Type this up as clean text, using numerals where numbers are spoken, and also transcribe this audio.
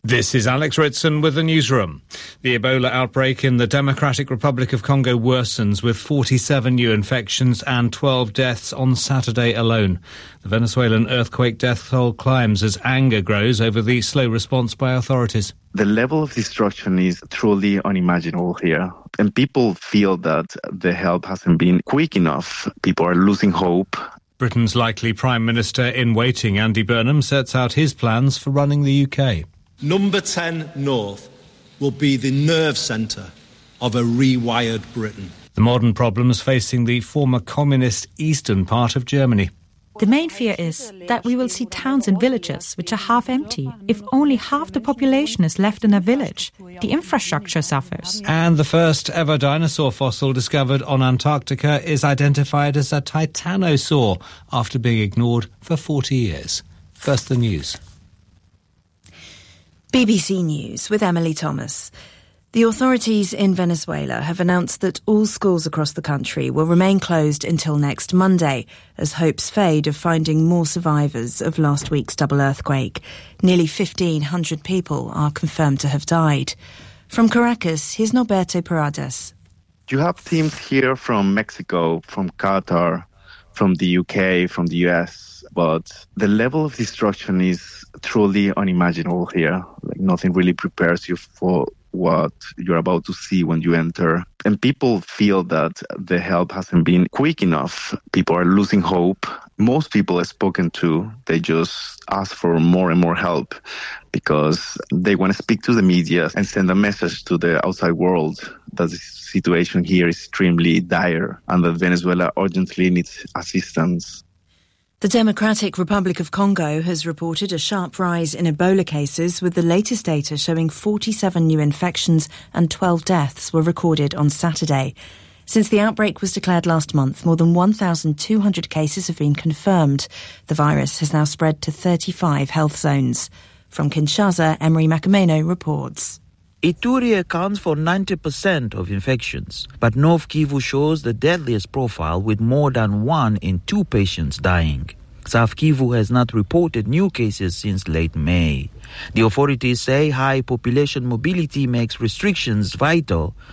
This is Alex Ritson with the newsroom. The Ebola outbreak in the Democratic Republic of Congo worsens with 47 new infections and 12 deaths on Saturday alone. The Venezuelan earthquake death toll climbs as anger grows over the slow response by authorities. The level of destruction is truly unimaginable here. And people feel that the help hasn't been quick enough. People are losing hope. Britain's likely Prime Minister in waiting, Andy Burnham, sets out his plans for running the UK. Number 10 North will be the nerve centre of a rewired Britain. The modern problems facing the former communist eastern part of Germany. The main fear is that we will see towns and villages which are half empty. If only half the population is left in a village, the infrastructure suffers. And the first ever dinosaur fossil discovered on Antarctica is identified as a titanosaur after being ignored for 40 years. First the news. BBC News with Emily Thomas. The authorities in Venezuela have announced that all schools across the country will remain closed until next Monday, as hopes fade of finding more survivors of last week's double earthquake. Nearly 1,500 people are confirmed to have died. From Caracas, here's Norberto Paredes. You have teams here from Mexico, from Qatar, from the UK, from the US, but the level of destruction is truly unimaginable here. Like, nothing really prepares you for what you're about to see when you enter. And people feel that the help hasn't been quick enough. People are losing hope. Most people I've spoken to, they just ask for more and more help because they want to speak to the media and send a message to the outside world that the situation here is extremely dire and that Venezuela urgently needs assistance. The Democratic Republic of Congo has reported a sharp rise in Ebola cases, with the latest data showing 47 new infections and 12 deaths were recorded on Saturday. Since the outbreak was declared last month, more than 1,200 cases have been confirmed. The virus has now spread to 35 health zones. From Kinshasa, Emery Makameno reports. Ituri accounts for 90% of infections, but North Kivu shows the deadliest profile with more than 1 in 2 patients dying. South Kivu has not reported new cases since late May. The authorities say high population mobility makes restrictions vital